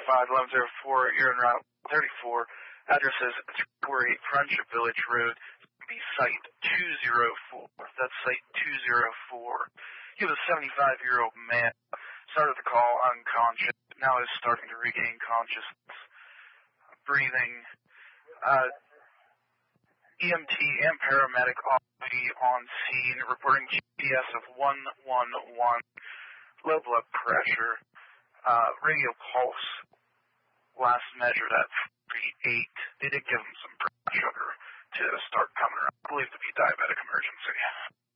1104, you're en route 34. Address is 348 Friendship Village Road, be site 204. That's site 204. He was a 75-year-old man. Started the call unconscious. Now is starting to regain consciousness. Breathing. EMT and paramedic on scene, reporting GPS of 111. Low blood pressure. Radio pulse. Last measured at 38. They did give him some brown sugar to start coming around. Believed to be diabetic emergency.